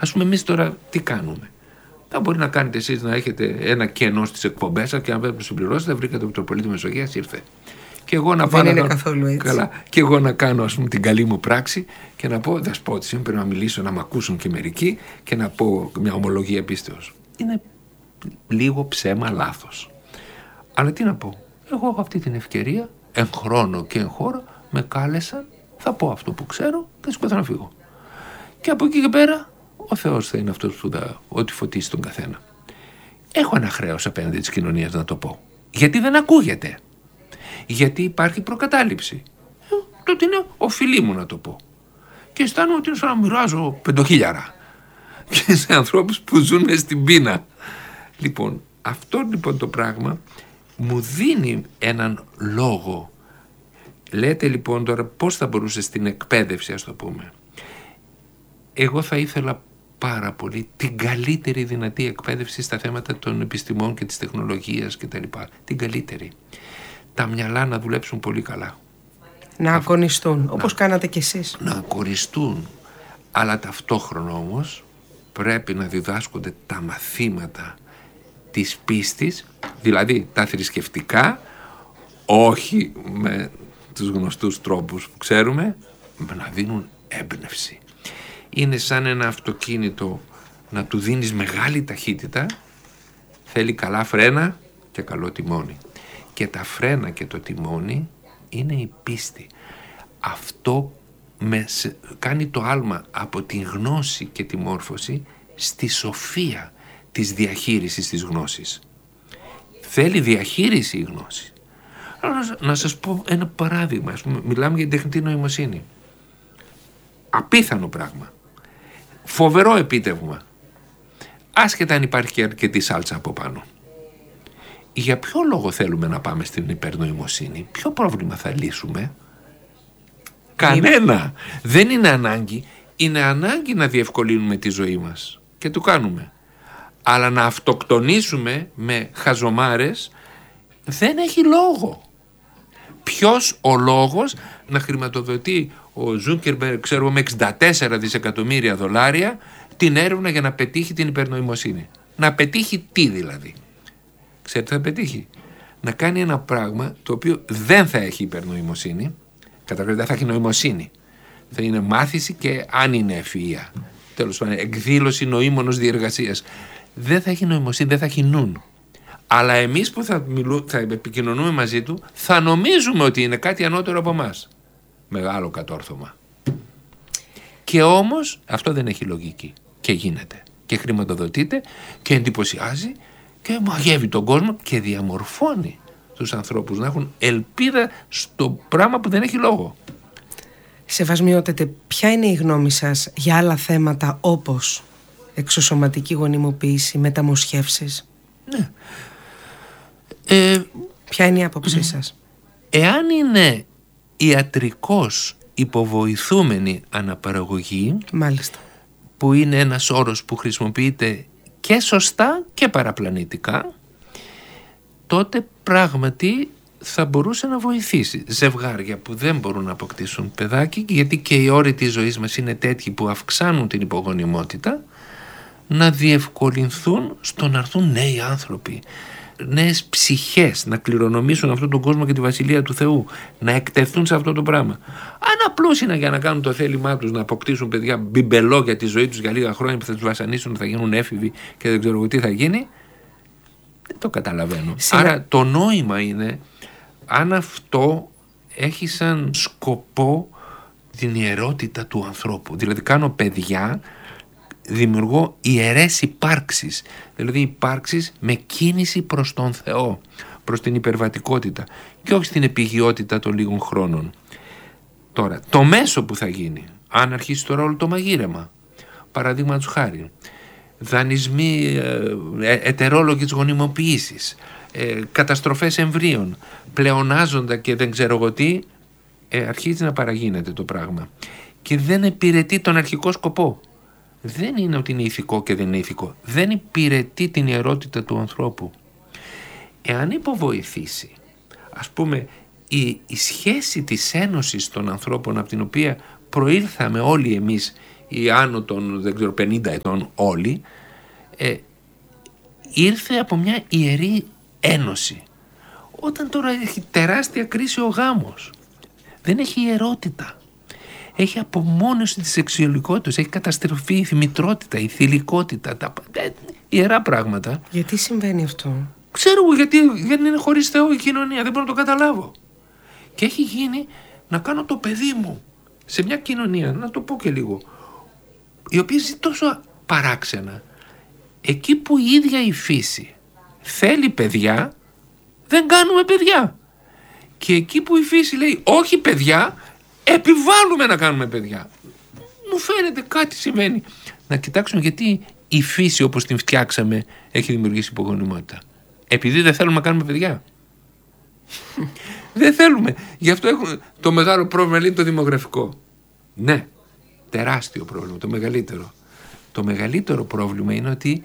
Ας πούμε, εμείς τώρα τι κάνουμε? Θα μπορεί να κάνετε εσείς να έχετε ένα κενό στις εκπομπές σας και αν δεν το συμπληρώσετε, βρήκατε το πολίτη Μεσογείας, ήρθε. Και εγώ να δεν είναι καθόλου έτσι. Καλά. Και εγώ να κάνω, ας πούμε, την καλή μου πράξη και να πω δεσπότη, πρέπει να μιλήσω, να μ' ακούσουν και μερικοί και να πω μια ομολογία πίστεως. Είναι λίγο ψέμα, λάθος. Αλλά τι να πω? Εγώ έχω αυτή την ευκαιρία, εν χρόνο και εν χώρο, με κάλεσαν, θα πω αυτό που ξέρω και σηκώθω να φύγω. Και από εκεί και πέρα, ο Θεός θα είναι αυτός που θα ό,τι φωτίσει τον καθένα. Έχω ένα χρέος απέναντι της κοινωνίας να το πω. Γιατί δεν ακούγεται. Γιατί υπάρχει προκατάληψη. Τότε είναι οφειλή μου να το πω. Και αισθάνομαι ότι είναι σαν να μοιράζω 5.000 και σε ανθρώπους που ζουν μες στην πείνα. Λοιπόν, αυτό λοιπόν το πράγμα μου δίνει έναν λόγο. Λέτε λοιπόν τώρα πώς θα μπορούσε στην εκπαίδευση, ας το πούμε. Εγώ θα ήθελα πάρα πολύ την καλύτερη δυνατή εκπαίδευση στα θέματα των επιστημών και της τεχνολογίας κτλ. Την καλύτερη. Τα μυαλά να δουλέψουν πολύ καλά. Να αγωνιστούν, όπως κάνατε κι εσείς. Να αγωνιστούν. Αλλά ταυτόχρονα όμως πρέπει να διδάσκονται τα μαθήματα της πίστης, δηλαδή τα θρησκευτικά, όχι με τους γνωστούς τρόπους που ξέρουμε, να δίνουν έμπνευση. Είναι σαν ένα αυτοκίνητο να του δίνεις μεγάλη ταχύτητα, θέλει καλά φρένα και καλό τιμόνι. Και τα φρένα και το τιμόνι είναι η πίστη. Αυτό κάνει το άλμα από τη γνώση και τη μόρφωση στη σοφία της διαχείρισης της γνώσης. Θέλει διαχείριση η γνώση. Να σας πω ένα παράδειγμα. Ας πούμε, μιλάμε για την τεχνητή νοημοσύνη. Απίθανο πράγμα. Φοβερό επίτευγμα. Άσχετα αν υπάρχει και αρκετή σάλτσα από πάνω. Για ποιο λόγο θέλουμε να πάμε στην υπερνοημοσύνη? Ποιο πρόβλημα θα λύσουμε? Κανένα. Δεν είναι ανάγκη. Είναι ανάγκη να διευκολύνουμε τη ζωή μας. Και το κάνουμε. Αλλά να αυτοκτονήσουμε με χαζομάρες δεν έχει λόγο. Ποιος ο λόγος να χρηματοδοτεί ο Ζούκερμπεργκ, ξέρω, με 64 δισεκατομμύρια δολάρια την έρευνα για να πετύχει την υπερνοημοσύνη? Να πετύχει τι δηλαδή? Ξέρετε τι θα πετύχει? Να κάνει ένα πράγμα το οποίο δεν θα έχει υπερνοημοσύνη. Καταρχάς δεν θα έχει νοημοσύνη. Θα είναι μάθηση και αν είναι ευφυΐα. Τέλος πάντων, εκδήλωση νοήμονος διεργασίας. Δεν θα έχει νοημοσύνη, δεν θα έχει νουν. Αλλά εμείς που θα επικοινωνούμε μαζί του θα νομίζουμε ότι είναι κάτι ανώτερο από εμάς. Μεγάλο κατόρθωμα. Και όμως αυτό δεν έχει λογική. Και γίνεται. Και χρηματοδοτείται και εντυπωσιάζει και μαγεύει τον κόσμο και διαμορφώνει τους ανθρώπους να έχουν ελπίδα στο πράγμα που δεν έχει λόγο. Σεβασμιότατε, ποια είναι η γνώμη σας για άλλα θέματα όπως εξωσωματική γονιμοποίηση, μεταμοσχεύσεις? Ναι. Ποια είναι η άποψή σας? Εάν είναι ιατρικώς υποβοηθούμενη αναπαραγωγή, μάλιστα, που είναι ένας όρος που χρησιμοποιείται και σωστά και παραπλανητικά, τότε πράγματι θα μπορούσε να βοηθήσει ζευγάρια που δεν μπορούν να αποκτήσουν παιδάκι, γιατί και οι όροι της ζωής μας είναι τέτοιοι που αυξάνουν την υπογονιμότητα, να διευκολυνθούν στο να έρθουν νέοι άνθρωποι, νέες ψυχές, να κληρονομήσουν αυτόν τον κόσμο και τη βασιλεία του Θεού, να εκτεθούν σε αυτό το πράγμα. Αν απλώς είναι για να κάνουν το θέλημά τους, να αποκτήσουν παιδιά μπιμπελό για τη ζωή τους για λίγα χρόνια που θα τους βασανίσουν, θα γίνουν έφηβοι και δεν ξέρω τι θα γίνει, δεν το καταλαβαίνω. Άρα το νόημα είναι αν αυτό έχει σαν σκοπό την ιερότητα του ανθρώπου. Δηλαδή κάνω παιδιά, δημιουργώ ιερές υπάρξεις, δηλαδή υπάρξεις με κίνηση προς τον Θεό, προς την υπερβατικότητα και όχι στην επιγειότητα των λίγων χρόνων. Τώρα, το μέσο που θα γίνει, αν αρχίσει τώρα όλο το μαγείρεμα, παραδείγματος χάρη, δανεισμοί, ετερόλογες γονιμοποιήσεις, καταστροφές εμβρίων, πλεονάζοντα και δεν ξέρω εγώ τι, αρχίζει να παραγίνεται το πράγμα και δεν υπηρετεί τον αρχικό σκοπό. Δεν είναι ότι είναι ηθικό και δεν είναι ηθικό. Δεν υπηρετεί την ιερότητα του ανθρώπου. Εάν υποβοηθήσει, ας πούμε, η σχέση της ένωσης των ανθρώπων από την οποία προήλθαμε όλοι εμείς ή άνω των 50 ετών όλοι, ήρθε από μια ιερή ένωση. Όταν τώρα έχει τεράστια κρίση ο γάμος, δεν έχει ιερότητα, έχει απομόνωση της σεξουαλικότητας, έχει καταστροφή η θυμητρότητα, η θηλυκότητα, τα ιερά πράγματα. Γιατί συμβαίνει αυτό? Ξέρω εγώ, γιατί είναι χωρίς Θεό η κοινωνία, δεν μπορώ να το καταλάβω. Και έχει γίνει να κάνω το παιδί μου σε μια κοινωνία, να το πω και λίγο, η οποία ζει τόσο παράξενα. Εκεί που η ίδια η φύση θέλει παιδιά, δεν κάνουμε παιδιά. Και εκεί που η φύση λέει όχι παιδιά, επιβάλλουμε να κάνουμε παιδιά. Μου φαίνεται κάτι συμβαίνει. Να κοιτάξουμε γιατί η φύση όπως την φτιάξαμε έχει δημιουργήσει υπογονιμότητα. Επειδή δεν θέλουμε να κάνουμε παιδιά. Δεν θέλουμε. Γι' αυτό έχουμε το μεγάλο πρόβλημα, είναι το δημογραφικό. Ναι, τεράστιο πρόβλημα, το μεγαλύτερο. Το μεγαλύτερο πρόβλημα είναι ότι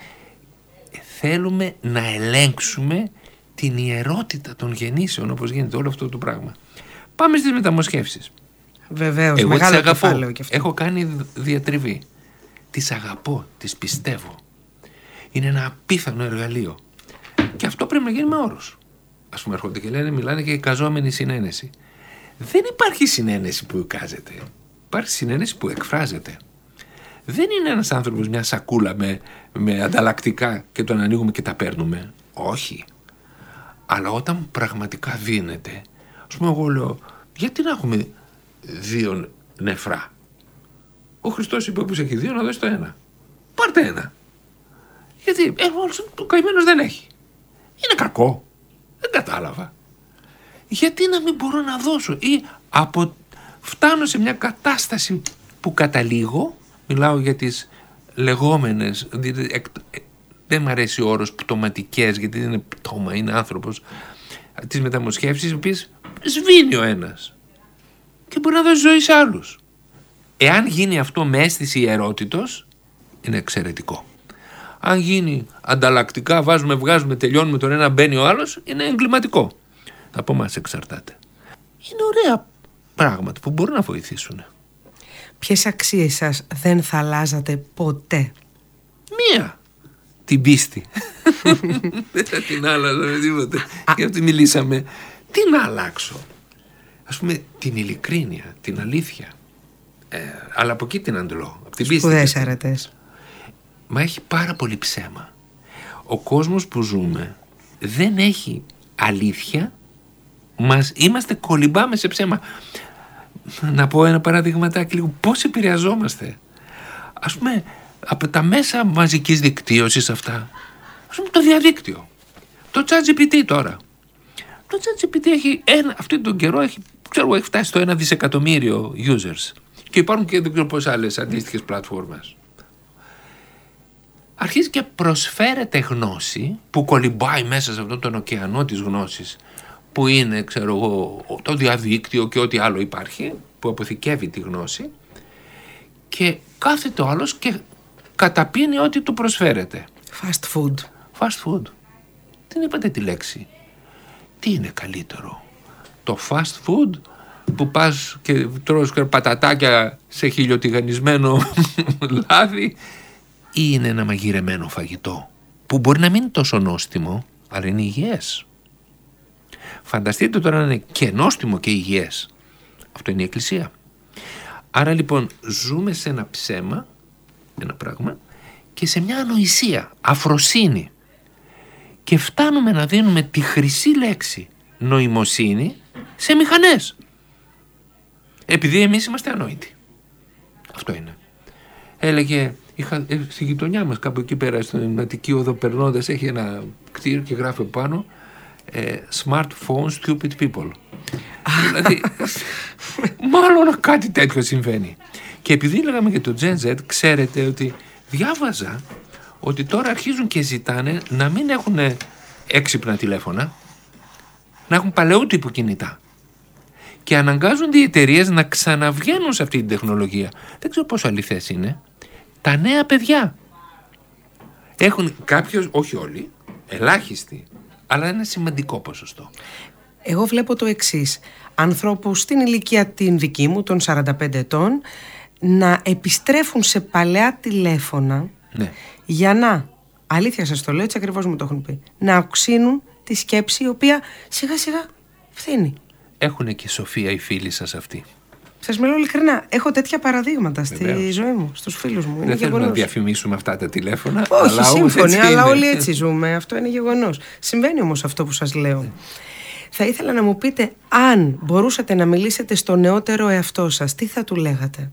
θέλουμε να ελέγξουμε την ιερότητα των γεννήσεων, όπως γίνεται όλο αυτό το πράγμα. Πάμε στις μεταμοσχεύσεις. Βεβαίως, μεγάλο κεφάλαιο και αυτό. Έχω κάνει διατριβή. Τις αγαπώ, τις πιστεύω. Είναι ένα απίθανο εργαλείο. Και αυτό πρέπει να γίνει με όρους. Ας πούμε, έρχονται και λένε, μιλάνε για εικαζόμενη συνένεση. Δεν υπάρχει συνένεση που εικάζεται. Υπάρχει συνένεση που εκφράζεται. Δεν είναι ένας άνθρωπος μια σακούλα με ανταλλακτικά και τον ανοίγουμε και τα παίρνουμε. Όχι. Αλλά όταν πραγματικά δίνεται, ας πούμε, εγώ λέω, γιατί να έχουμε 2 νεφρά? Ο Χριστός είπε, όπως έχει 2 να δώσει το 1. Πάρτε 1. Γιατί ο καημένος δεν έχει. Είναι κακό. Δεν κατάλαβα. Γιατί να μην μπορώ να δώσω? Ή φτάνω σε μια κατάσταση που καταλήγω, μιλάω για τις λεγόμενες, δεν μ' αρέσει ο όρος πτωματικές, γιατί δεν είναι πτώμα, είναι άνθρωπος, τις μεταμοσχεύσεις, οι οποίες σβήνει ο ένας και μπορεί να δώσει ζωή σε άλλους. Εάν γίνει αυτό με αίσθηση ιερότητος, είναι εξαιρετικό. Αν γίνει ανταλλακτικά, βγάζουμε, τελειώνουμε τον ένα, μπαίνει ο άλλος, είναι εγκληματικό. Από εμάς εξαρτάται. Είναι ωραία πράγματα που μπορούν να βοηθήσουν. Ποιες αξίες σας δεν θα αλλάζατε ποτέ? Μία. Την πίστη. Δεν θα την άλλαζα με τίποτε. Γι' αυτό μιλήσαμε. Τι να αλλάξω? Ας πούμε την ειλικρίνεια, την αλήθεια. Αλλά από εκεί την αντλώ. Από την πίστη. Σπουδαίες αρετές. Μα έχει πάρα πολύ ψέμα. Ο κόσμος που ζούμε δεν έχει αλήθεια. Είμαστε κολυμπάμε σε ψέμα. Να πω ένα παραδειγματάκι λίγο. Πώς επηρεαζόμαστε? Ας πούμε από τα μέσα μαζικής δικτύωσης αυτά. Ας πούμε το διαδίκτυο. Το ChatGPT τώρα. Το ChatGPT έχει αυτόν τον καιρό έχει φτάσει στο 1 δισεκατομμύριο users. Και υπάρχουν και δεν ξέρω πόσες άλλες αντίστοιχες πλατφόρμες. Αρχίζει και προσφέρεται γνώση που κολυμπάει μέσα σε αυτόν τον ωκεανό της γνώσης, που είναι, ξέρω εγώ, το διαδίκτυο και ό,τι άλλο υπάρχει, που αποθηκεύει τη γνώση, και κάθεται ο άλλος και καταπίνει ό,τι του προσφέρεται. Fast food. Fast food. Δεν είπατε τη λέξη. Τι είναι καλύτερο? Το fast food που πας και τρως πατατάκια σε χιλιοτιγανισμένο λάδι, ή είναι ένα μαγειρεμένο φαγητό που μπορεί να μην είναι τόσο νόστιμο, αλλά είναι υγιές? Φανταστείτε τώρα να είναι και νόστιμο και υγιές. Αυτό είναι η Εκκλησία. Άρα λοιπόν ζούμε σε ένα ψέμα, ένα πράγμα, και σε μια ανοησία, αφροσύνη, και φτάνουμε να δίνουμε τη χρυσή λέξη νοημοσύνη σε μηχανές, επειδή εμείς είμαστε ανόητοι. Αυτό είναι. Έλεγε, στη γειτονιά μας κάπου εκεί πέρα στην Αττική Οδό περνώντας, έχει ένα κτίριο και γράφει πάνω smartphone stupid people. Δηλαδή μάλλον κάτι τέτοιο συμβαίνει. Και επειδή λέγαμε για το Gen Z, ξέρετε ότι διάβαζα ότι τώρα αρχίζουν και ζητάνε να μην έχουν έξυπνα τηλέφωνα, να έχουν παλαιού τύπου κινητά, και αναγκάζονται οι εταιρείες να ξαναβγαίνουν σε αυτή την τεχνολογία. Δεν ξέρω πόσο αληθές είναι. Τα νέα παιδιά έχουν κάποιος, όχι όλοι, ελάχιστοι, αλλά ένα σημαντικό ποσοστό. Εγώ βλέπω το εξής. Ανθρώπους στην ηλικία την δική μου, των 45 ετών, να επιστρέφουν σε παλαιά τηλέφωνα, Ναι. για να, αλήθεια σας το λέω, έτσι ακριβώς μου το έχουν πει, να οξύνουν τη σκέψη η οποία σιγά σιγά φθήνει. Έχουνε και σοφία οι φίλοι σας αυτοί. Σας μιλώ ειλικρινά, έχω τέτοια παραδείγματα Βεβαίως. στη ζωή μου, στους φίλους μου. Δεν θέλουμε να διαφημίσουμε αυτά τα τηλέφωνα. Όχι, αλλά σύμφωνοι, αλλά είναι. όλοι έτσι ζούμε. Αυτό είναι γεγονός. Συμβαίνει όμως αυτό που σας λέω. Θα ήθελα να μου πείτε, αν μπορούσατε να μιλήσετε στο νεότερο εαυτό σας, τι θα του λέγατε?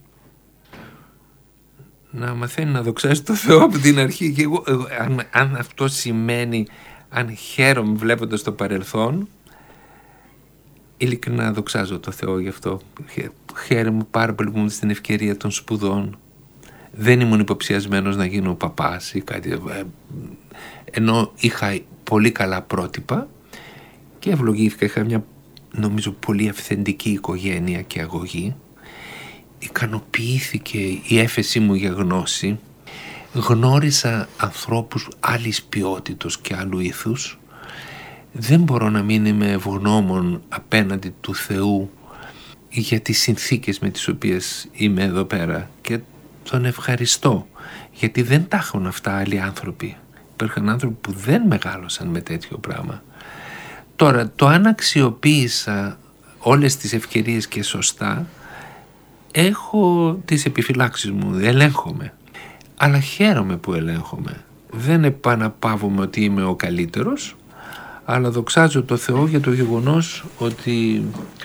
Να μαθαίνει να δοξάζει το Θεό από την αρχή. Και εγώ, αν αυτό σημαίνει, αν χαίρομαι βλέποντας το παρελθόν, ειλικρινά δοξάζω το Θεό γι' αυτό. Χαίρομαι πάρα πολύ που ήμουν στην ευκαιρία των σπουδών. Δεν ήμουν υποψιασμένος να γίνω παπάς ή κάτι. Ενώ είχα πολύ καλά πρότυπα και ευλογήθηκα. Είχα μια, νομίζω, πολύ αυθεντική οικογένεια και αγωγή. Ικανοποιήθηκε η έφεσή μου για γνώση. Γνώρισα ανθρώπους άλλης ποιότητος και άλλου ήθους. Δεν μπορώ να μην είμαι ευγνώμων απέναντι του Θεού για τις συνθήκες με τις οποίες είμαι εδώ πέρα και τον ευχαριστώ, γιατί δεν τα έχουν αυτά άλλοι άνθρωποι. Υπήρχαν άνθρωποι που δεν μεγάλωσαν με τέτοιο πράγμα. Τώρα, το αν αξιοποίησα όλες τις ευκαιρίες και σωστά, έχω τις επιφυλάξεις μου, ελέγχομαι. Αλλά χαίρομαι που ελέγχομαι. Δεν επαναπαύομαι ότι είμαι ο καλύτερος, αλλά δοξάζω το Θεό για το γεγονός ότι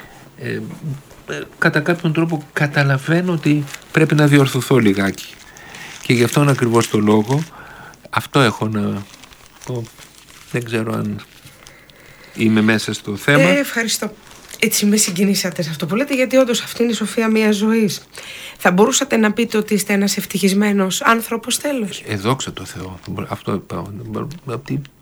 κατά κάποιον τρόπο καταλαβαίνω ότι πρέπει να διορθωθώ λιγάκι. Και γι' αυτόν ακριβώς το λόγο αυτό έχω να πω. Δεν ξέρω αν είμαι μέσα στο θέμα. Ευχαριστώ. Έτσι με συγκινήσατε σε αυτό που λέτε, γιατί όντως αυτή είναι η σοφία μιας ζωής. Θα μπορούσατε να πείτε ότι είστε ένας ευτυχισμένος άνθρωπος, τέλος? Δόξα τω Θεώ. Αυτό είπα.